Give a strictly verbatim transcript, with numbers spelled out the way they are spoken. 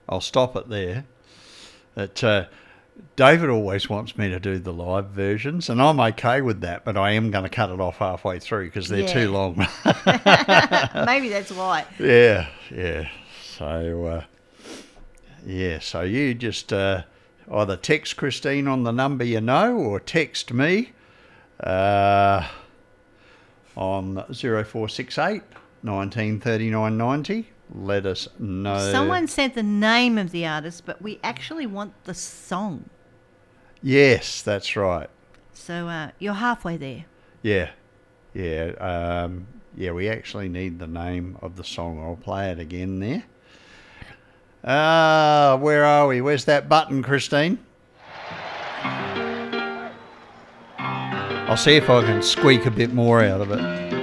I'll stop it there. But uh, David always wants me to do the live versions, and I'm okay with that, but I am going to cut it off halfway through because they're Yeah. too long. Maybe that's why. Yeah, yeah. So, uh, yeah, so you just uh, either text Christine on the number you know or text me uh, on zero four six eight, nineteen thirty-nine ninety. Let us know. Someone sent the name of the artist, but we actually want the song. Yes, that's right. So uh, you're halfway there. Yeah, yeah, um, yeah. We actually need the name of the song. I'll play it again there. Ah, uh, where are we? Where's that button, Christine? I'll see if I can squeak a bit more out of it.